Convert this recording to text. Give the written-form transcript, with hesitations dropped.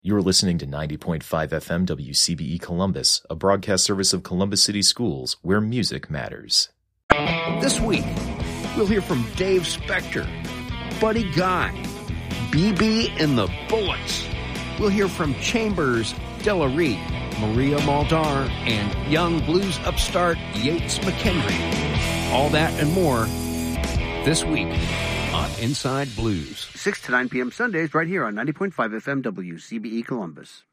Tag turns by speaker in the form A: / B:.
A: You're listening to 90.5 FM WCBE Columbus, a broadcast service of Columbus City Schools where music matters.
B: This week, we'll hear from Dave Spector, Buddy Guy, BB and the Bullets. We'll hear from Chambers Della Reed, Maria Muldaur, and young blues upstart Yates McKendry. All that and more this week on Inside Blues.
C: 6 to 9 p.m. Sundays right here on 90.5 FM WCBE Columbus.